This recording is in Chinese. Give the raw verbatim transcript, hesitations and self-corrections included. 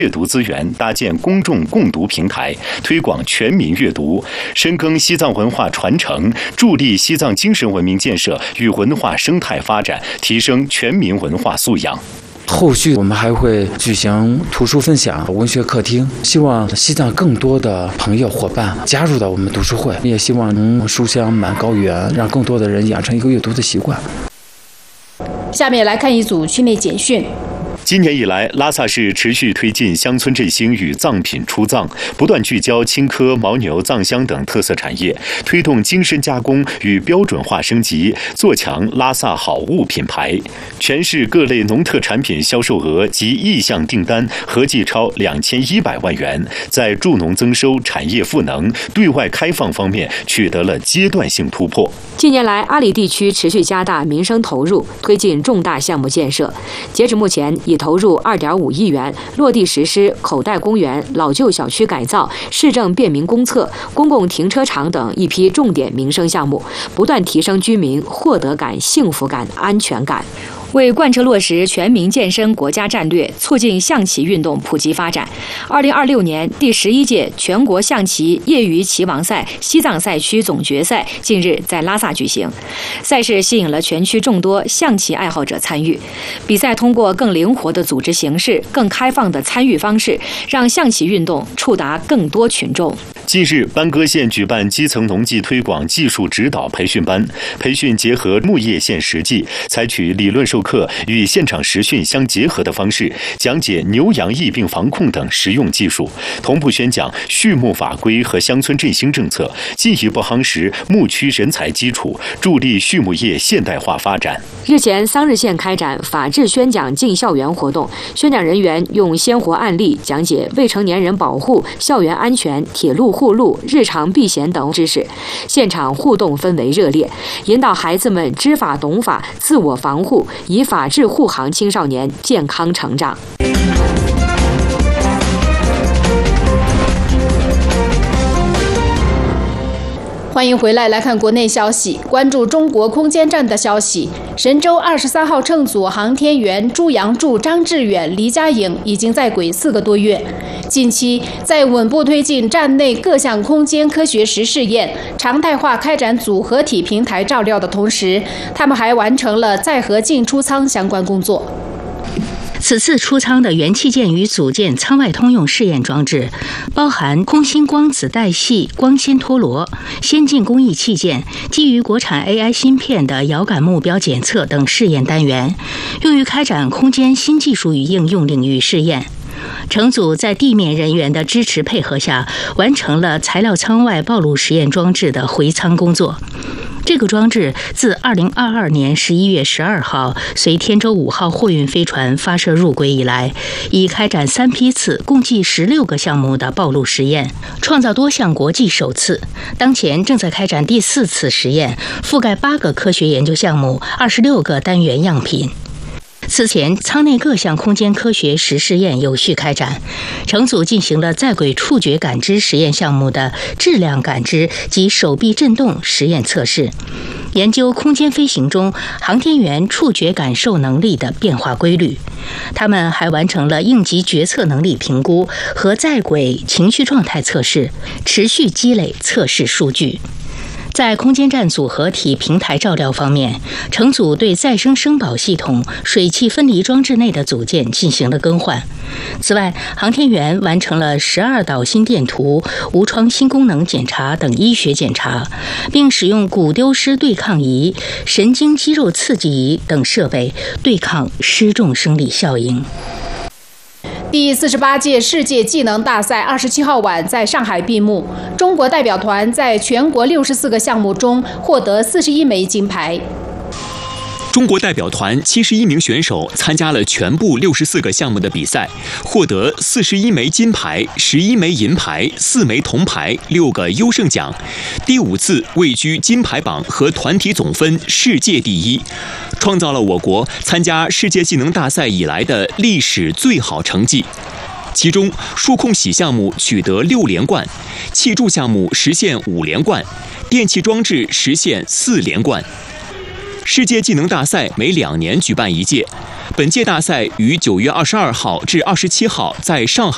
阅读资源，搭建公众共读平台，推广全民阅读，深耕西藏文化传承，助力西藏精神文明建设与文化生态发展，提升全民文化素养。 后续我们还会举行图书分享、文学客厅，希望西藏更多的朋友伙伴加入到我们读书会，也希望能书香满高原，让更多的人养成一个阅读的习惯。 下面来看一组区内简讯。 今年以来，拉萨市持续推进乡村振兴与藏品出藏，不断聚焦青稞、牦牛、藏香等特色产业，推动精深加工与标准化升级，做强拉萨好物品牌。全市各类农特产品销售额及意向订单合计超两千一百万元，在助农增收、产业赋能、对外开放方面取得了阶段性突破。 近年来，阿里地区持续加大民生投入，推进重大项目建设。截至目前，已投入二点五亿元，落地实施口袋公园、老旧小区改造、市政便民公厕、公共停车场等一批重点民生项目，不断提升居民获得感、幸福感、安全感。为贯彻落实全民健身国家战略，促进象棋运动普及发展，二零二六年第十一届全国象棋业余棋王赛西藏赛区总决赛近日在拉萨举行。赛事吸引了全区众多象棋爱好者参与。比赛通过更灵活的组织形式、更开放的参与方式，让象棋运动触达更多群众。 近日，班戈县举办基层农技推广技术指导培训班，培训结合木叶县实际，采取理论授课与现场实训相结合的方式，讲解牛羊疫病防控等实用技术，同步宣讲畜牧法规和乡村振兴政策，进一步夯实牧区人才基础，助力畜牧业现代化发展。 日前，桑日县开展法治宣讲进校园活动，宣讲人员用鲜活案例讲解未成年人保护、校园安全、铁路护路、日常避险等知识，现场互动氛围热烈，引导孩子们知法懂法、自我防护，以法治护航青少年健康成长。 欢迎回来，来看国内消息。关注中国空间站的消息，神舟二十三号乘组航天员朱杨柱、张志远、黎佳颖已经在轨四个多月。近期在稳步推进站内各项空间科学实试验、常态化开展组合体平台照料的同时，他们还完成了载荷进出舱相关工作。 此次出舱的元器件与组件舱外通用试验装置，包含空心光子带系光纤陀螺、先进工艺器件、基于国产 A I 芯片的遥感目标检测等试验单元，用于开展空间新技术与应用领域试验。乘组在地面人员的支持配合下，完成了材料舱外暴露实验装置的回舱工作。这个装置自二零二二年十一月十二号随天舟五号货运飞船发射入轨以来，已开展三批次，共计十六个项目的暴露实验，创造多项国际首次。当前正在开展第四次实验，覆盖八个科学研究项目，二十六个单元样品。此前，舱内各项空间科学实试验有序开展，乘组进行了在轨触觉感知实验项目的质量感知及手臂振动实验测试，研究空间飞行中航天员触觉感受能力的变化规律。他们还完成了应急决策能力评估和在轨情绪状态测试，持续积累测试数据。在空间站组合体平台照料方面，乘组对再生生保系统、水汽分离装置内的组件进行了更换。此外，航天员完成了十二导心电图、无创新功能检查等医学检查，并使用骨丢失对抗仪、神经肌肉刺激仪等设备对抗失重生理效应。 第四十八届世界技能大赛二十七号晚在上海闭幕，中国代表团在全国六十四个项目中获得四十一枚金牌。 中国代表团七十一名选手参加了全部六十四个项目的比赛，获得四十一枚金牌、十一枚银牌、四枚铜牌、六个优胜奖，第五次位居金牌榜和团体总分世界第一，创造了我国参加世界技能大赛以来的历史最好成绩。其中，数控洗项目取得六连冠，气柱项目实现五连冠，电气装置实现四连冠。世界技能大赛每两年举办一届，本届大赛于九月二十二号至二十七号在上海